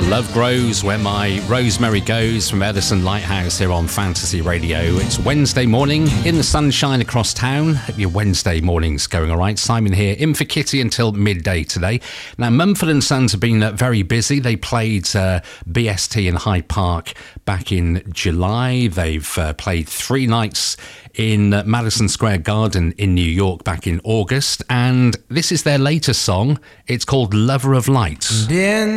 Love grows where my rosemary goes from Edison Lighthouse here on Fantasy Radio. It's Wednesday morning in the sunshine across town. Hope your Wednesday morning's going all right. Simon here, in for Kitty until midday today. Now, Mumford & Sons have been very busy. They played BST in Hyde Park back in July. They've played 3 nights in Madison Square Garden in New York back in August. And this is their latest song. It's called Lover of Light.